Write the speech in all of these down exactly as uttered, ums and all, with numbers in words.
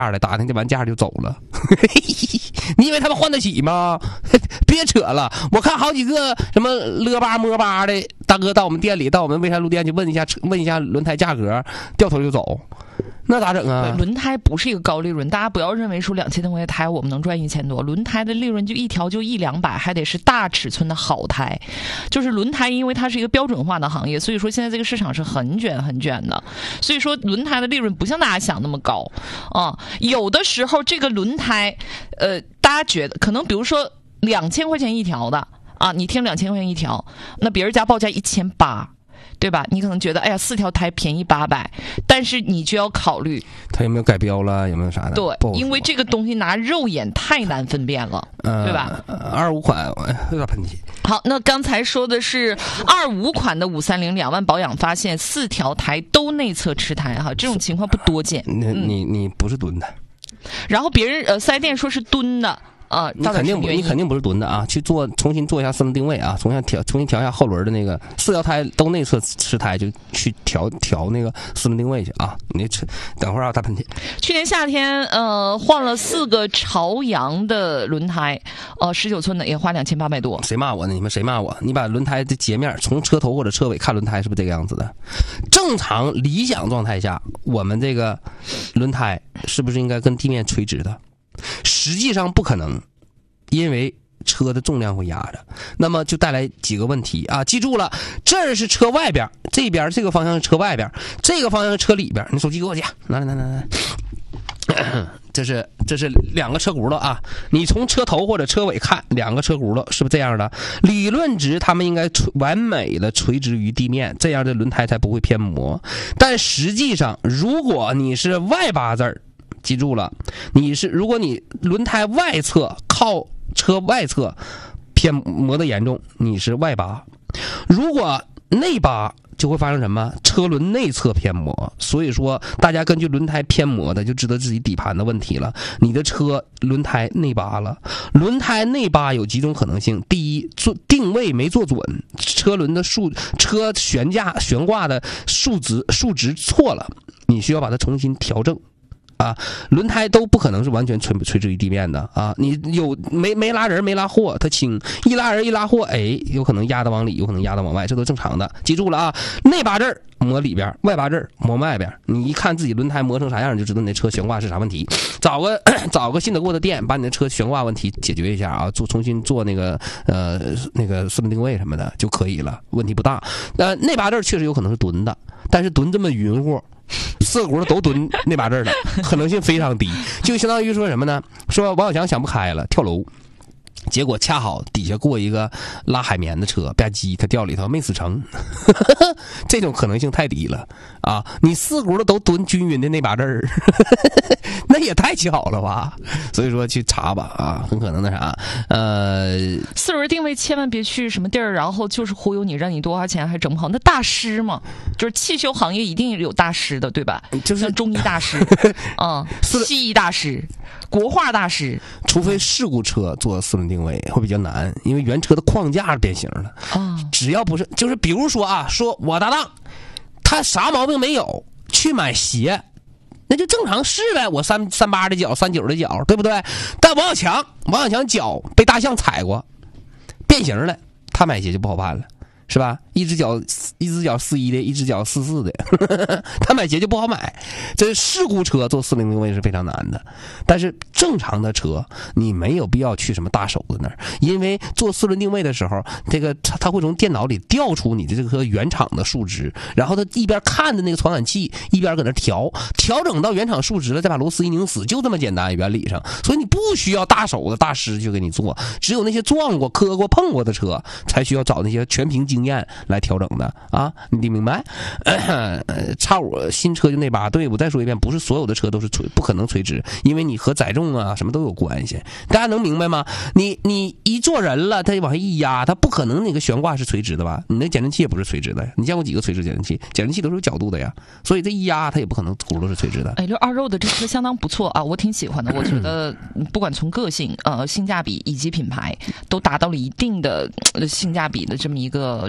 的，打听这完价就走了。你以为他们换得起吗？别扯了，我看好几个什么勒巴摸巴的大哥到我们店里，到我们蔚山路店去问一下问一下轮胎价格，掉头就走。那咋整啊？ 轮胎不是一个高利润，大家不要认为说两千多块胎我们能赚一千多，轮胎的利润就一条就一两百，还得是大尺寸的好胎。就是轮胎，因为它是一个标准化的行业，所以说现在这个市场是很卷很卷的，所以说轮胎的利润不像大家想那么高啊。有的时候这个轮胎，呃，大家觉得可能比如说两千块钱一条的啊，你听两千块钱一条，那别人家报价一千八。对吧？你可能觉得，哎呀，四条胎便宜八百，但是你就要考虑它有没有改标了，有没有啥的？ 对，因为这个东西拿肉眼太难分辨了， 呃、 对吧？ 二五款有点喷嚏。 好，那刚才说的是二五款的五三零两万保养，发现四条胎都内侧吃胎哈，这种情况不多见。 你你你不是蹲的， 然后别人呃四 S店说是蹲的。啊， 你肯定不，你肯定不是蹲的啊！去做重新做一下四轮定位啊，重新调重新调一下后轮的那个四条胎都内侧吃胎，就去调调那个四轮定位去啊！你这等会儿啊，大喷嚏。 去年夏天呃换了四个朝阳的轮胎，呃十九寸的也花两千八百多。 谁骂我呢？你们谁骂我？你把轮胎的截面从车头或者车尾看轮胎是不是这个样子的？正常理想状态下，我们这个轮胎是不是应该跟地面垂直的？实际上不可能，因为车的重量会压着，那么就带来几个问题啊！记住了，这儿是车外边，这边这个方向是车外边，这个方向是车里边。你手机给我去，来来来来来，这是这是两个车轱辘啊！你从车头或者车尾看，两个车轱辘是不是这样的？理论值它们应该完美的垂直于地面，这样的轮胎才不会偏磨。但实际上，如果你是外八字儿，记住了，你是如果你轮胎外侧靠车外侧偏磨的严重，你是外八；如果内八，就会发生什么？车轮内侧偏磨。所以说，大家根据轮胎偏磨的，就知道自己底盘的问题了。你的车轮胎内八了，轮胎内八有几种可能性：第一，做定位没做准，车轮的竖车悬架悬挂的竖直竖直错了，你需要把它重新调正。啊，轮胎都不可能是完全垂垂直于地面的啊！你有没没拉人没拉货，它轻；一拉人一拉货，哎，有可能压的往里，有可能压的往外，这都正常的。记住了啊，内八字磨里边，外八字磨外边。你一看自己轮胎磨成啥样，你就知道你的车悬挂是啥问题。找个找个信得过的店，把你的车悬挂问题解决一下啊，做重新做那个呃那个四轮定位什么的就可以了，问题不大。呃，内八字确实有可能是蹲的，但是蹲这么匀乎。四个轱辘都蹲那把字的可能性非常低，就相当于说什么呢？说王小强想不开了，跳楼，结果恰好底下过一个拉海绵的车，吧唧他掉里头没死成，这种可能性太低了啊！你四轱辘都蹲均匀的那把字儿，那也太巧了吧？所以说去查吧啊，很可能那啥，呃， 四轮定位千万别去什么地儿，然后就是忽悠你，让你多少钱还整不好。那大师嘛，就是汽修行业一定有大师的，对吧？ 就是像中医大师，嗯，西医大师，国画大师。 除非事故车做四轮定位会比较难，因为原车的框架是变形了啊。只要不是，就是比如说啊，说我搭档他啥毛病没有，去买鞋。那就正常试呗，我三三八的脚，三九的脚，对不对？但王小强，王小强脚被大象踩过，变形了，他买鞋就不好办了，是吧？一只脚一只脚四一的，一只脚四四的，呵呵，他买鞋就不好买。这事故车做四轮定位是非常难的，但是正常的车你没有必要去什么大手子那儿，因为做四轮定位的时候，这个他会从电脑里调出你的这个原厂的数值，然后他一边看着那个传感器，一边搁那调，调整到原厂数值了，再把螺丝一拧死，就这么简单，原理上。所以你不需要大手子大师去给你做，只有那些撞过、磕过、碰过的车，才需要找那些全凭经验来调整的啊，你得明白。呃，叉五新车就那把，对，我再说一遍，不是所有的车都是垂，不可能垂直，因为你和载重啊什么都有关系，大家能明白吗？你你一坐人了，它往下一压，它不可能那个悬挂是垂直的吧？你那减震器也不是垂直的，你见过几个垂直减震器？减震器都是有角度的呀，所以这一压它也不可能轱辘是垂直的。 哎，六二肉的这车相当不错啊，我挺喜欢的。我觉得不管从个性、呃性价比以及品牌，都达到了一定的、呃、性价比的这么一个尺度。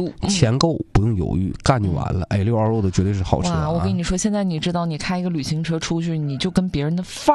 度， 钱够不用犹豫，干就完了。A 六 Allroad 绝对是好车、啊。 哇，我跟你说，现在你知道，你开一个旅行车出去，你就跟别人的范儿